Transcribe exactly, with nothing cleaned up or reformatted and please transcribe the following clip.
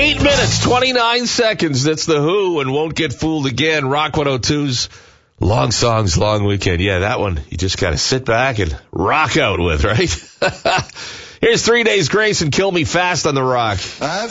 Eight minutes, twenty-nine seconds. That's The Who and Won't Get Fooled Again. Rock one oh two's Long Songs, Long Weekend. Yeah, that one you just got to sit back and rock out with, right? Here's Three Days Grace and Kill Me Fast on the Rock. I've